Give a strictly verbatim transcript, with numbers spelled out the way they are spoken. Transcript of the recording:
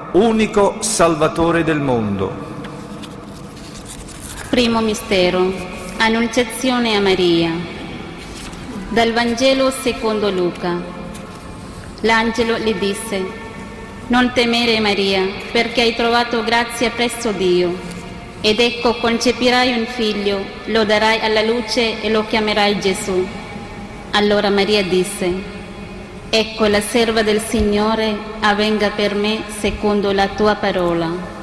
unico Salvatore del mondo. Primo mistero, Annunciazione a Maria. Dal Vangelo secondo Luca. L'angelo le disse: «Non temere, Maria, perché hai trovato grazia presso Dio. Ed ecco, concepirai un figlio, lo darai alla luce e lo chiamerai Gesù». Allora Maria disse: «Ecco la serva del Signore, avvenga per me secondo la tua parola».